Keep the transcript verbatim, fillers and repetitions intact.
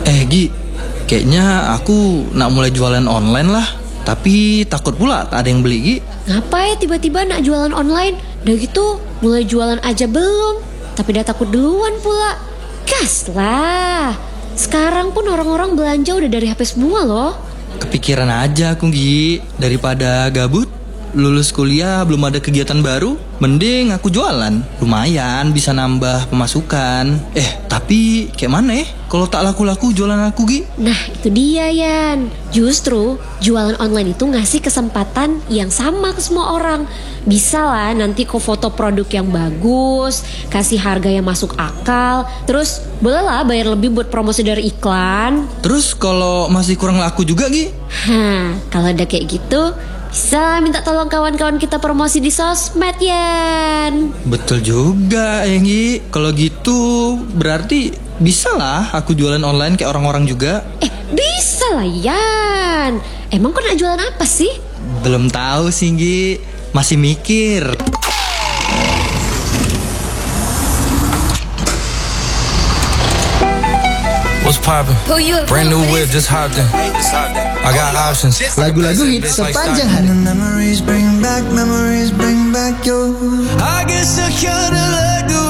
Eh Gi, kayaknya aku nak mulai jualan online lah. Tapi takut pula tak ada yang beli, Gi. Ngapain tiba-tiba nak jualan online? Udah gitu mulai jualan aja belum, tapi udah takut duluan pula. Gas lah. Sekarang pun orang-orang belanja udah dari H P semua loh. Kepikiran aja aku, Gi. Daripada gabut, lulus kuliah belum ada kegiatan baru, mending aku jualan. Lumayan bisa nambah pemasukan. Eh, tapi kayak mana ya kalau tak laku-laku jualan aku, Gi? Nah itu dia Yan. Justru jualan online itu ngasih kesempatan yang sama ke semua orang. Bisa lah nanti kau foto produk yang bagus, kasih harga yang masuk akal, terus boleh lah bayar lebih buat promosi dari iklan. Terus kalau masih kurang laku juga, Gi? Hah, kalau udah kayak gitu bisa minta tolong kawan-kawan kita promosi di sosmed, Yan. Betul juga, Gi. Kalau gitu berarti bisa lah aku jualan online kayak orang-orang juga. Eh, bisa lah, Yan. Emang kau nak jualan apa sih? Belum tahu sih, Gi. Masih mikir. What's poppin'? Brand new whip, just hopped in. I got options. Lagu-lagu hits sepanjang hari. Memories bring back, memories bring back you. I get secure to let go